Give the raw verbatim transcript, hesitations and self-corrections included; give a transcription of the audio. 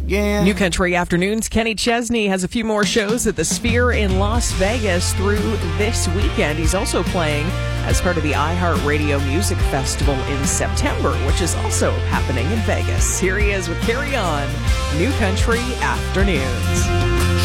again. New Country Afternoons. Kenny Chesney has a few more shows at the Sphere in Las Vegas through this weekend. He's also playing as part of the iHeartRadio Music Festival in September, which is also happening in Vegas. Here he is with Carry On, New Country Afternoons.